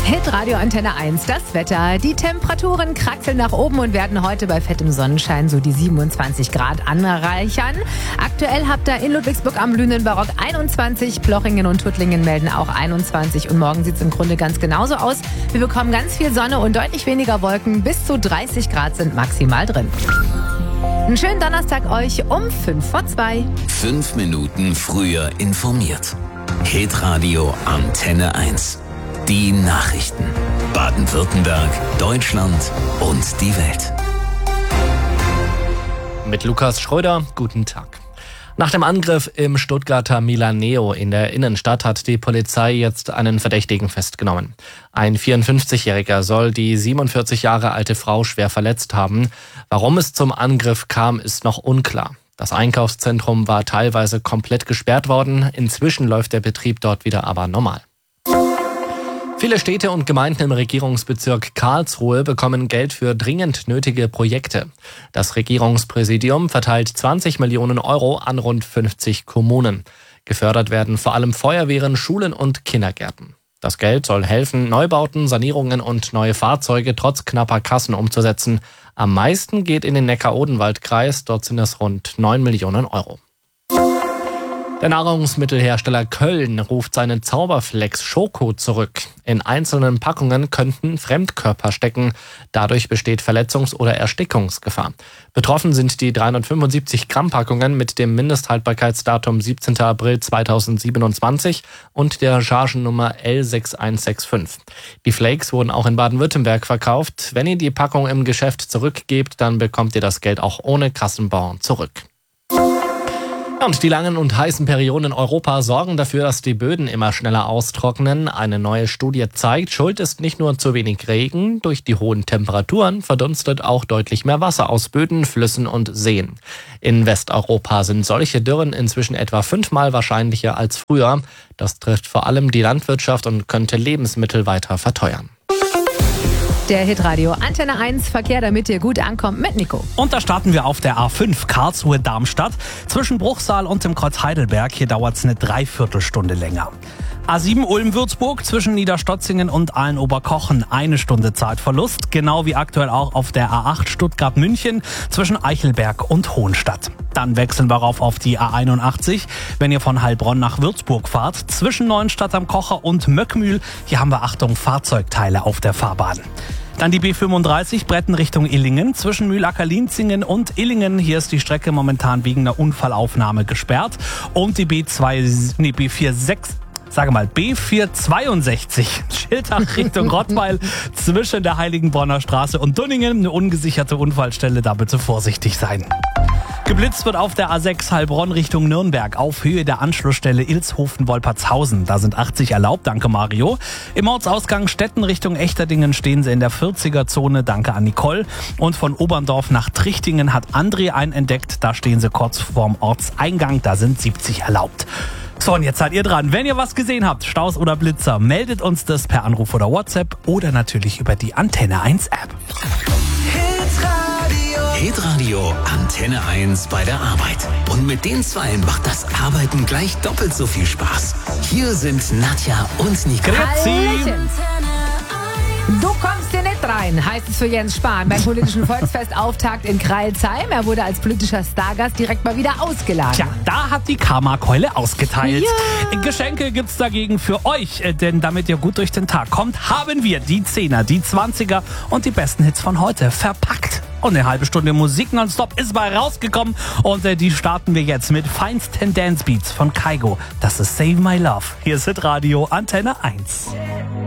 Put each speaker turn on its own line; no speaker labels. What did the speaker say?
Hitradio Antenne 1, das Wetter. Die Temperaturen kraxeln nach oben und werden heute bei fettem Sonnenschein so die 27 Grad anreichern. Aktuell habt ihr in Ludwigsburg am Lüneburg 21, Plochingen und Tuttlingen melden auch 21 und morgen sieht es im Grunde ganz genauso aus. Wir bekommen ganz viel Sonne und deutlich weniger Wolken, bis zu 30 Grad sind maximal drin. Einen schönen Donnerstag euch um 1:55.
5 Minuten früher informiert. Hitradio Antenne 1. Die Nachrichten. Baden-Württemberg, Deutschland und die Welt.
Mit Lukas Schröder, guten Tag. Nach dem Angriff im Stuttgarter Milaneo in der Innenstadt hat die Polizei jetzt einen Verdächtigen festgenommen. Ein 54-Jähriger soll die 47 Jahre alte Frau schwer verletzt haben. Warum es zum Angriff kam, ist noch unklar. Das Einkaufszentrum war teilweise komplett gesperrt worden. Inzwischen läuft der Betrieb dort wieder aber normal. Viele Städte und Gemeinden im Regierungsbezirk Karlsruhe bekommen Geld für dringend nötige Projekte. Das Regierungspräsidium verteilt 20 Millionen Euro an rund 50 Kommunen. Gefördert werden vor allem Feuerwehren, Schulen und Kindergärten. Das Geld soll helfen, Neubauten, Sanierungen und neue Fahrzeuge trotz knapper Kassen umzusetzen. Am meisten geht in den Neckar-Odenwald-Kreis, dort sind es rund 9 Millionen Euro. Der Nahrungsmittelhersteller Köln ruft seinen Zauberflex Schoko zurück. In einzelnen Packungen könnten Fremdkörper stecken. Dadurch besteht Verletzungs- oder Erstickungsgefahr. Betroffen sind die 375 Gramm Packungen mit dem Mindesthaltbarkeitsdatum 17. April 2027 und der Chargennummer L6165. Die Flakes wurden auch in Baden-Württemberg verkauft. Wenn ihr die Packung im Geschäft zurückgebt, dann bekommt ihr das Geld auch ohne Kassenbon zurück. Und die langen und heißen Perioden in Europa sorgen dafür, dass die Böden immer schneller austrocknen. Eine neue Studie zeigt, schuld ist nicht nur zu wenig Regen. Durch die hohen Temperaturen verdunstet auch deutlich mehr Wasser aus Böden, Flüssen und Seen. In Westeuropa sind solche Dürren inzwischen etwa 5-mal wahrscheinlicher als früher. Das trifft vor allem die Landwirtschaft und könnte Lebensmittel weiter verteuern.
Der Hitradio Antenne 1 Verkehr, damit ihr gut ankommt mit Nico.
Und da starten wir auf der A5 Karlsruhe-Darmstadt. Zwischen Bruchsal und dem Kreuz Heidelberg. Hier dauert es eine Dreiviertelstunde länger. A7 Ulm-Würzburg zwischen Niederstotzingen und Aalen-Oberkochen 1 Stunde Zeitverlust. Genau wie aktuell auch auf der A8 Stuttgart-München zwischen Eichelberg und Hohenstadt. Dann wechseln wir rauf auf die A81, wenn ihr von Heilbronn nach Würzburg fahrt. Zwischen Neuenstadt am Kocher und Möckmühl. Hier haben wir, Achtung, Fahrzeugteile auf der Fahrbahn. Dann die B35 Bretten Richtung Illingen. Zwischen Mühlacker-Lienzingen und Illingen. Hier ist die Strecke momentan wegen einer Unfallaufnahme gesperrt. Und die B462 Schiltach Richtung Rottweil zwischen der Heiligenbronner Straße und Dunningen. Eine ungesicherte Unfallstelle, da bitte vorsichtig sein. Geblitzt wird auf der A6 Heilbronn Richtung Nürnberg auf Höhe der Anschlussstelle Ilshofen-Wolpertshausen. Da sind 80 erlaubt, danke Mario. Im Ortsausgang Stetten Richtung Echterdingen stehen sie in der 40er-Zone, danke an Nicole. Und von Oberndorf nach Trichtingen hat André einen entdeckt, da stehen sie kurz vorm Ortseingang, da sind 70 erlaubt. So, und jetzt seid ihr dran. Wenn ihr was gesehen habt, Staus oder Blitzer, meldet uns das per Anruf oder WhatsApp oder natürlich über die Antenne 1 App.
Hitradio Antenne 1 bei der Arbeit. Und mit den Zweien macht das Arbeiten gleich doppelt so viel Spaß. Hier sind Nadja und Nicole.
Hallöchen. Du kommst hier nicht rein, heißt es für Jens Spahn beim politischen Volksfestauftakt in Kreilsheim. Er wurde als politischer Stargast direkt mal wieder ausgeladen.
Tja, da hat die Karma-Keule ausgeteilt. Ja. Geschenke gibt's dagegen für euch, denn damit ihr gut durch den Tag kommt, haben wir die 10er, die 20er und die besten Hits von heute verpackt. Und eine halbe Stunde Musik nonstop ist bei rausgekommen und die starten wir jetzt mit feinsten Dance Beats von Kaigo. Das ist Save My Love. Hier ist Hitradio Antenne 1.